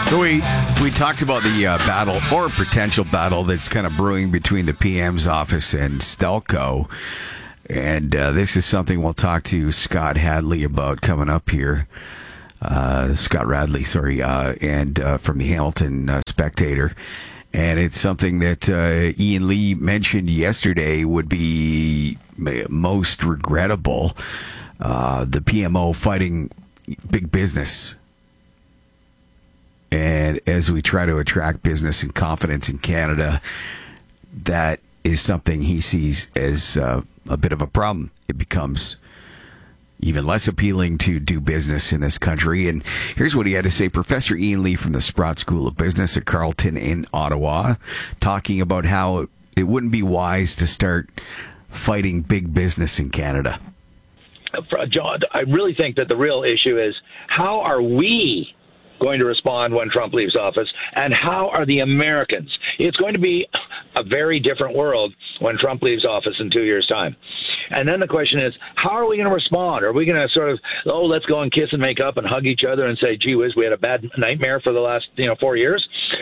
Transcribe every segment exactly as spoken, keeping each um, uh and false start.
So we, we talked about the uh, battle or potential battle that's kind of brewing between the P M's office and Stelco. And uh, this is something we'll talk to Scott Hadley about coming up here. Uh, Scott Radley, sorry, uh, and uh, from the Hamilton uh, Spectator. And it's something that uh, Ian Lee mentioned yesterday would be most regrettable. Uh, the P M O fighting big business. And as we try to attract business and confidence in Canada, that is something he sees as uh, a bit of a problem. It becomes even less appealing to do business in this country. And here's what he had to say. Professor Ian Lee from the Sprott School of Business at Carleton in Ottawa, talking about how it wouldn't be wise to start fighting big business in Canada. John, I really think that the real issue is, how are we going to respond when Trump leaves office, and how are the Americans? It's going to be a very different world when Trump leaves office in two years' time. And then the question is, how are we going to respond? Are we going to sort of, oh, let's go and kiss and make up and hug each other and say, gee whiz, we had a bad nightmare for the last, you know, four years?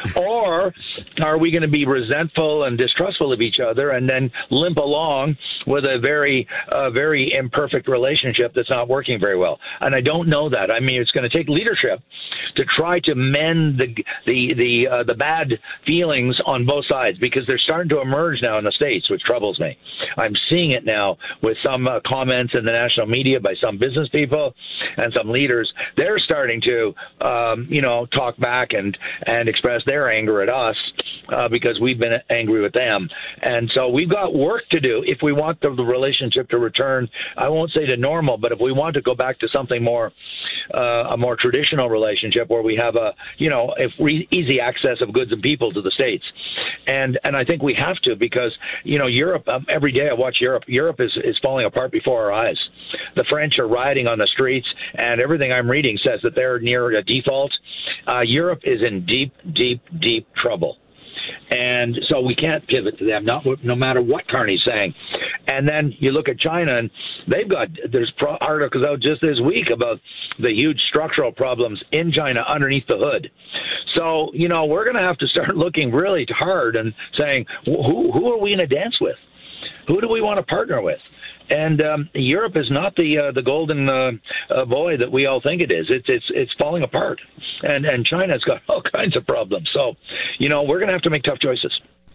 Or are we going to be resentful and distrustful of each other and then limp along with a very, uh, very imperfect relationship that's not working very well? And I don't know that. I mean, it's going to take leadership to try to mend the the the uh, the bad feelings on both sides, because they're starting to emerge now in the States, which troubles me. I'm seeing it now with some uh, comments in the national media by some business people and some leaders. They're starting to, um, you know, talk back and, and express their anger at us uh, because we've been angry with them. And so we've got work to do if we want the, the relationship to return, I won't say to normal, but if we want to go back to something more, uh, a more traditional relationship where we have a, you know, if re- easy access of goods and people to the States. And and I think we have to, because, you know, Europe, um, every day I watch Europe, Europe is, is falling apart before our eyes. The French are rioting on the streets, and everything I'm reading says that they're near a default. Uh, Europe is in deep, deep, deep trouble. And so we can't pivot to them, not no matter what Carney's saying. And then you look at China, and they've got, there's pro- articles out just this week about the huge structural problems in China underneath the hood. So, you know, we're going to have to start looking really hard and saying, who who are we going to dance with? Who do we want to partner with? And um, Europe is not the uh, the golden uh, uh, boy that we all think it is. It's it's it's falling apart, and and China's got all kinds of problems. So, you know, we're going to have to make tough choices.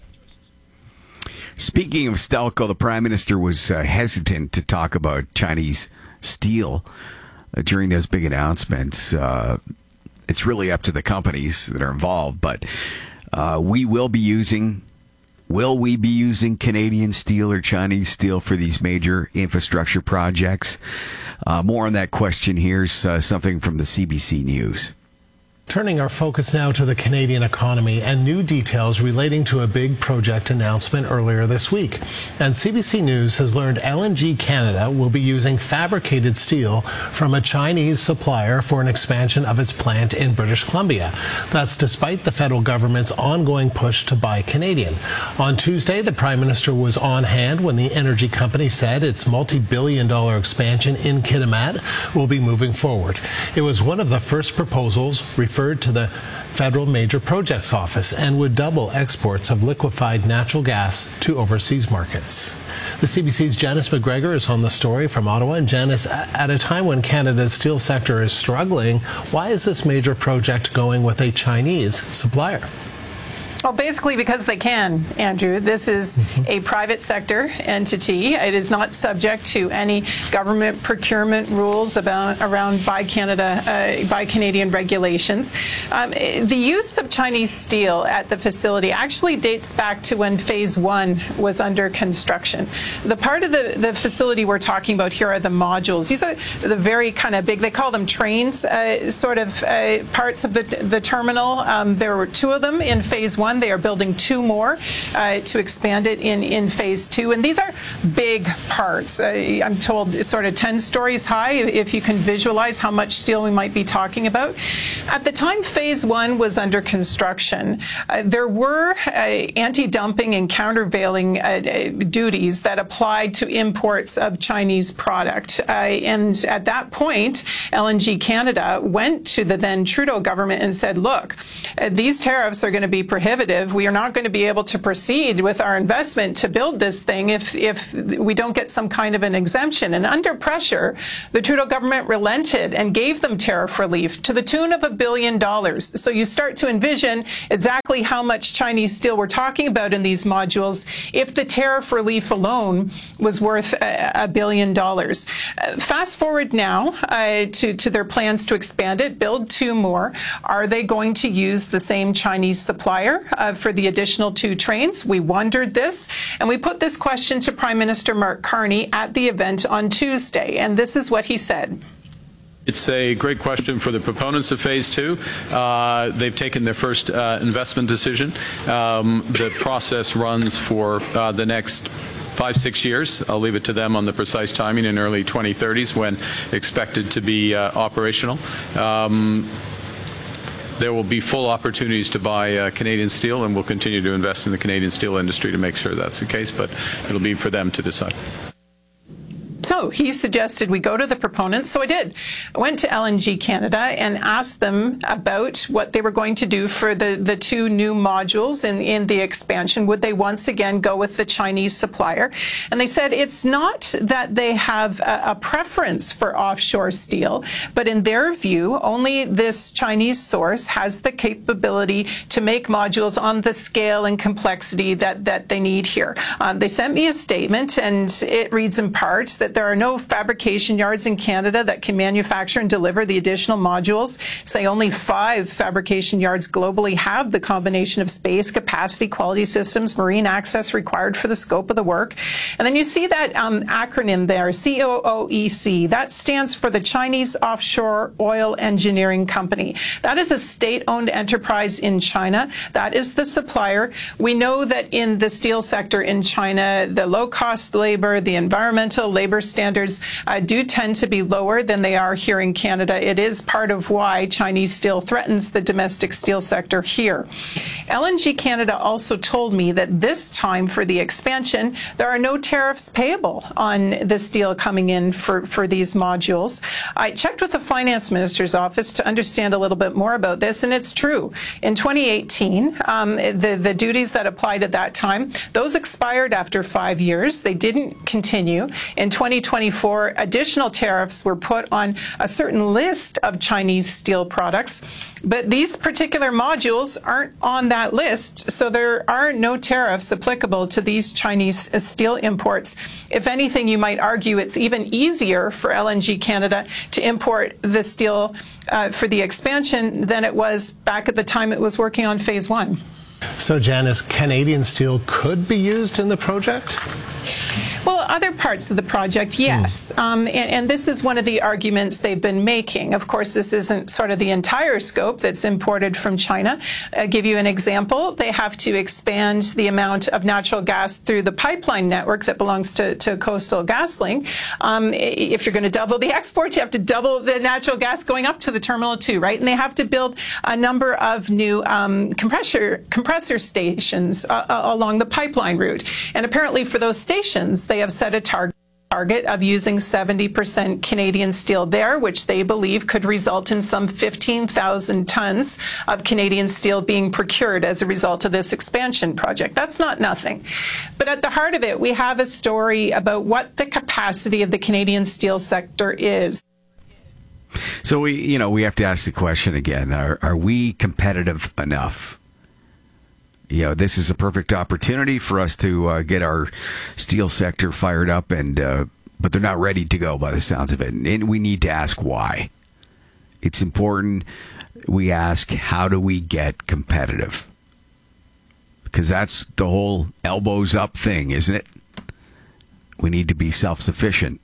Speaking of Stelco, the Prime Minister was uh, hesitant to talk about Chinese steel uh, during those big announcements. Uh, it's really up to the companies that are involved, but uh, we will be using. Will we be using Canadian steel or Chinese steel for these major infrastructure projects? Uh, more on that question. Here's uh, something from the C B C News. Turning our focus now to the Canadian economy and new details relating to a big project announcement earlier this week. And C B C News has learned L N G Canada will be using fabricated steel from a Chinese supplier for an expansion of its plant in British Columbia. That's despite the federal government's ongoing push to buy Canadian. On Tuesday, the Prime Minister was on hand when the energy company said its multi-billion dollar expansion in Kitimat will be moving forward. It was one of the first proposals referred to the Federal Major Projects Office and would double exports of liquefied natural gas to overseas markets. The C B C's Janice McGregor is on the story from Ottawa. And Janice, at a time when Canada's steel sector is struggling, why is this major project going with a Chinese supplier? Well, basically because they can, Andrew. This is a private sector entity. It is not subject to any government procurement rules about around Buy Canada, uh, Buy Canadian regulations. Um, the use of Chinese steel at the facility actually dates back to when Phase One was under construction. The part of the, the facility we're talking about here are the modules. These are the very kind of big, they call them trains, uh, sort of uh, parts of the, the terminal. Um, there were two of them in Phase One. one. They are building two more uh, to expand it in, in phase two. And these are big parts. Uh, I'm told sort of ten stories high, if you can visualize how much steel we might be talking about. At the time phase one was under construction, uh, there were uh, anti-dumping and countervailing uh, duties that applied to imports of Chinese product. Uh, and at that point, L N G Canada went to the then Trudeau government and said, look, uh, these tariffs are going to be prohibitive. We are not going to be able to proceed with our investment to build this thing if, if we don't get some kind of an exemption. And under pressure, the Trudeau government relented and gave them tariff relief to the tune of a billion dollars. So you start to envision exactly how much Chinese steel we're talking about in these modules if the tariff relief alone was worth a, a billion dollars. Uh, fast forward now uh, to, to their plans to expand it, build two more. Are they going to use the same Chinese supplier uh, for the additional two trains? We wondered this, and we put this question to Prime Minister Mark Carney at the event on Tuesday, and this is what he said. It's a great question for the proponents of phase two. Uh, they've taken their first uh, investment decision. Um, the process runs for uh, the next five, six years. I'll leave it to them on the precise timing in early twenty thirties when expected to be uh, operational. Um, There will be full opportunities to buy uh, Canadian steel, and we'll continue to invest in the Canadian steel industry to make sure that's the case, but it'll be for them to decide. So he suggested we go to the proponents. So I did. I went to L N G Canada and asked them about what they were going to do for the, the two new modules in, in the expansion. Would they once again go with the Chinese supplier? And they said it's not that they have a, a preference for offshore steel, but in their view, only this Chinese source has the capability to make modules on the scale and complexity that, that they need here. Um, they sent me a statement, and it reads in part that there are no fabrication yards in Canada that can manufacture and deliver the additional modules. Say only five fabrication yards globally have the combination of space, capacity, quality systems, marine access required for the scope of the work. And then you see that um, acronym there, C O O E C. That stands for the Chinese Offshore Oil Engineering Company. That is a state-owned enterprise in China. That is the supplier. We know that in the steel sector in China, the low-cost labor, the environmental labor standards uh, do tend to be lower than they are here in Canada. It is part of why Chinese steel threatens the domestic steel sector here. L N G Canada also told me that this time for the expansion, there are no tariffs payable on the steel coming in for, for these modules. I checked with the finance minister's office to understand a little bit more about this, and it's true. In twenty eighteen, um, the, the duties that applied at that time, those expired after five years. They didn't continue. In twenty twenty-four, additional tariffs were put on a certain list of Chinese steel products, but these particular modules aren't on that list, so there are no tariffs applicable to these Chinese steel imports. If anything, you might argue it's even easier for L N G Canada to import the steel uh, for the expansion than it was back at the time it was working on phase one. So, Janice, Canadian steel could be used in the project? Well, other parts of the project, yes. Mm. Um, and, and this is one of the arguments they've been making. Of course, this isn't sort of the entire scope that's imported from China. I'll give you an example. They have to expand the amount of natural gas through the pipeline network that belongs to, to Coastal GasLink. Um, if you're going to double the exports, you have to double the natural gas going up to the terminal too, right? And they have to build a number of new um, compressor compressor stations uh, along the pipeline route. And apparently for those stations, they have set a target target of using seventy percent Canadian steel there, which they believe could result in some fifteen thousand tons of Canadian steel being procured as a result of this expansion project. That's not nothing. But at the heart of it, we have a story about what the capacity of the Canadian steel sector is. So we, you know, we have to ask the question again, are, are we competitive enough? You know, this is a perfect opportunity for us to uh, get our steel sector fired up, and uh, but they're not ready to go by the sounds of it. And we need to ask why. It's important we ask, how do we get competitive? Because that's the whole elbows up thing, isn't it? We need to be self-sufficient.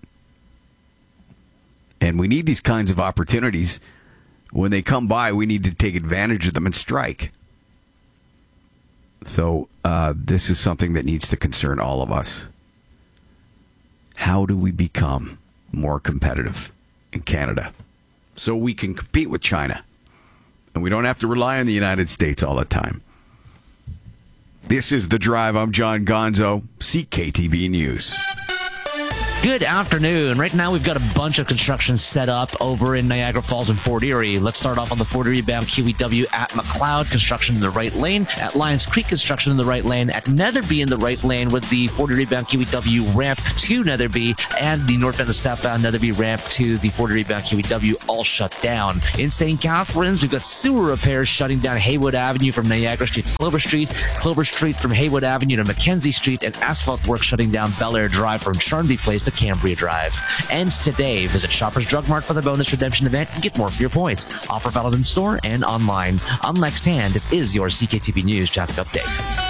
And we need these kinds of opportunities. When they come by, we need to take advantage of them and strike. So uh, this is something that needs to concern all of us. How do we become more competitive in Canada so we can compete with China and we don't have to rely on the United States all the time? This is The Drive. I'm John Gonzo, C K T V News. Good afternoon. Right now, we've got a bunch of construction set up over in Niagara Falls and Fort Erie. Let's start off on the Fort Erie bound Q E W at McLeod, construction in the right lane. At Lions Creek, construction in the right lane. At Netherby in the right lane with the Fort Erie bound Q E W ramp to Netherby and the northbound and southbound Netherby ramp to the Fort Erie bound Q E W all shut down. In Saint Catharines, we've got sewer repairs shutting down Haywood Avenue from Niagara Street to Clover Street, Clover Street from Haywood Avenue to Mackenzie Street, and asphalt work shutting down Bel Air Drive from Charnby Place to Cambria Drive. Ends today. Visit Shoppers Drug Mart for the bonus redemption event and get more for your points. Offer valid in store and online. On next hand, this is your C K T V News traffic update.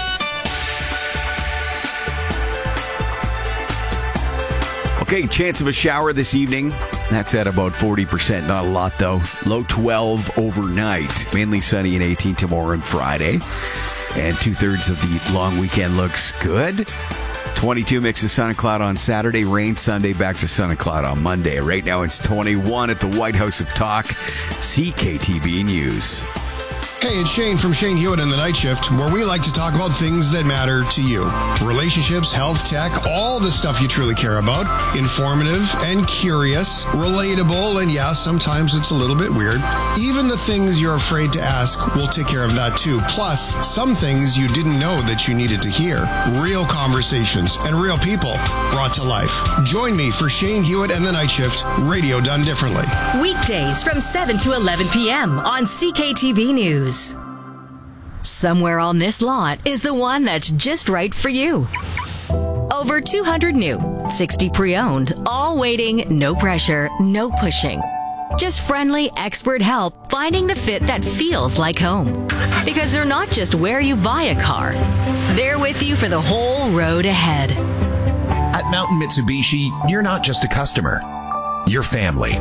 Okay, chance of a shower this evening. That's at about forty percent. Not a lot, though. Low twelve overnight. Mainly sunny and eighteen tomorrow and Friday. And two-thirds of the long weekend looks good. twenty-two mix of sun and cloud on Saturday, rain Sunday, back to sun and cloud on Monday. Right now it's twenty-one at the White House of Talk, C K T V News. Hey, it's Shane from Shane Hewitt and the Night Shift, where we like to talk about things that matter to you. Relationships, health, tech, all the stuff you truly care about. Informative and curious, relatable, and yeah, sometimes it's a little bit weird. Even the things you're afraid to ask, we'll take care of that too. Plus, some things you didn't know that you needed to hear. Real conversations and real people brought to life. Join me for Shane Hewitt and the Night Shift, radio done differently. Weekdays from seven to eleven p.m. on C K T V News. Somewhere on this lot is the one that's just right for you. Over two hundred new, sixty pre-owned, all waiting, no pressure, no pushing. Just friendly, expert help finding the fit that feels like home. Because they're not just where you buy a car. They're with you for the whole road ahead. At Mountain Mitsubishi, you're not just a customer. You're family.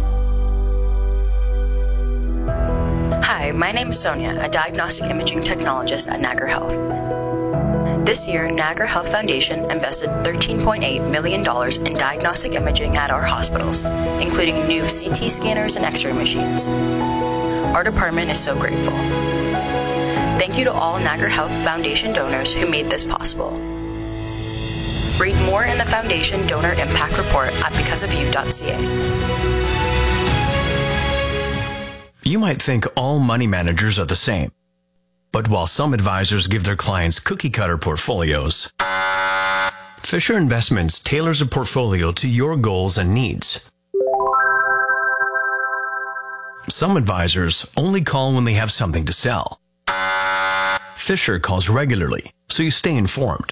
Hi, my name is Sonia, a diagnostic imaging technologist at Niagara Health. This year, Niagara Health Foundation invested thirteen point eight million dollars in diagnostic imaging at our hospitals, including new C T scanners and X-ray machines. Our department is so grateful. Thank you to all Niagara Health Foundation donors who made this possible. Read more in the Foundation Donor Impact Report at because of you dot c a. You might think all money managers are the same. But while some advisors give their clients cookie-cutter portfolios, Fisher Investments tailors a portfolio to your goals and needs. Some advisors only call when they have something to sell. Fisher calls regularly, so you stay informed.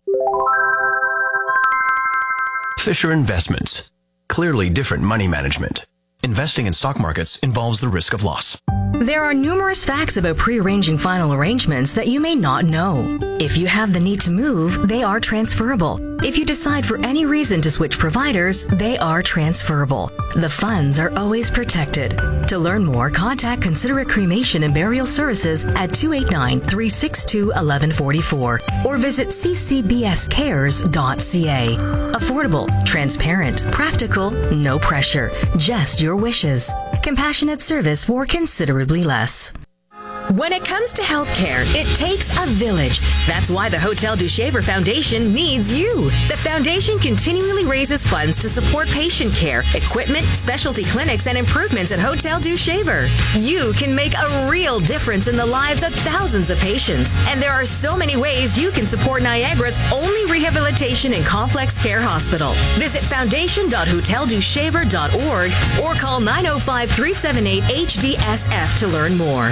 Fisher Investments. Clearly different money management. Investing in stock markets involves the risk of loss. There are numerous facts about pre-arranging final arrangements that you may not know. If you have the need to move, they are transferable. If you decide for any reason to switch providers, they are transferable. The funds are always protected. To learn more, contact Considerate Cremation and Burial Services at two eight nine, three six two, one one four four or visit c c b s cares dot c a. Affordable, transparent, practical, no pressure, just your wishes. Compassionate service for considerably less. When it comes to healthcare, it takes a village. That's why the Hotel du Shaver Foundation needs you. The foundation continually raises funds to support patient care, equipment, specialty clinics, and improvements at Hotel du Shaver. You can make a real difference in the lives of thousands of patients. And there are so many ways you can support Niagara's only rehabilitation and complex care hospital. Visit foundation dot hotel du shaver dot org or call nine oh five, three seven eight, H D S F to learn more.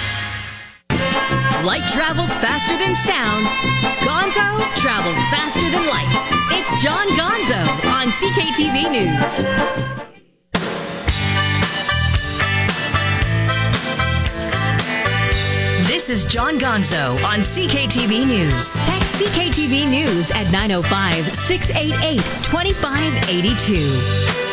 Light travels faster than sound. Gonzo travels faster than light. It's John Gonzo on C K T V News. This is John Gonzo on C K T V News. Text C K T V News at nine oh five, six eight eight, two five eight two.